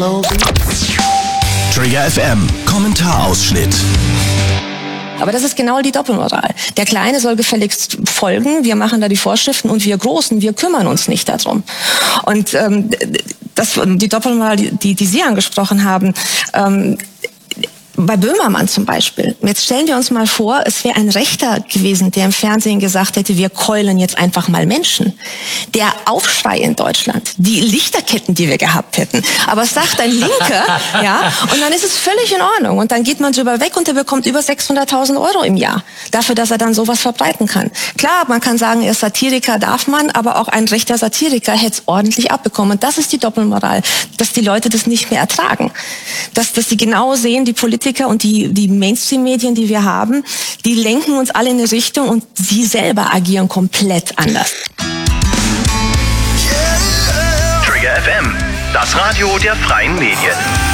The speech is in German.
Trigger FM, Kommentarausschnitt. Aber das ist genau die Doppelmoral. Der Kleine soll gefälligst folgen, wir machen da die Vorschriften und wir Großen, wir kümmern uns nicht darum. Und die Doppelmoral, die Sie angesprochen haben, bei Böhmermann zum Beispiel. Jetzt stellen wir uns mal vor, es wäre ein Rechter gewesen, der im Fernsehen gesagt hätte, wir keulen jetzt einfach mal Menschen. Der Aufschrei in Deutschland, die Lichterketten, die wir gehabt hätten. Aber es sagt ein Linker, ja, und dann ist es völlig in Ordnung. Und dann geht man drüber weg und er bekommt über 600.000 Euro im Jahr. Dafür, dass er dann sowas verbreiten kann. Klar, man kann sagen, er ist Satiriker, darf man, aber auch ein rechter Satiriker hätte es ordentlich abbekommen. Und das ist die Doppelmoral, dass die Leute das nicht mehr ertragen. Dass sie genau sehen, die Politiker und die Mainstream-Medien, die wir haben, die lenken uns alle in eine Richtung und sie selber agieren komplett anders. Trigger FM, das Radio der freien Medien.